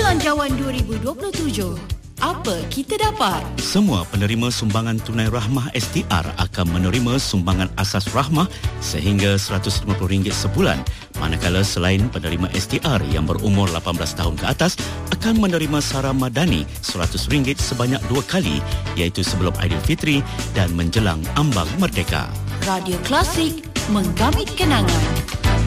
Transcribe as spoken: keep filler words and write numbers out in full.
Belanjawan dua ribu dua puluh tujuh. Apa kita dapat? Semua penerima sumbangan tunai rahmah S T R akan menerima sumbangan asas rahmah sehingga seratus lima puluh ringgit sebulan, manakala selain penerima S T R yang berumur lapan belas tahun ke atas akan menerima sara madani seratus ringgit sebanyak dua kali, iaitu sebelum Aidilfitri dan menjelang ambang merdeka. Radio Klasik, menggamit kenangan.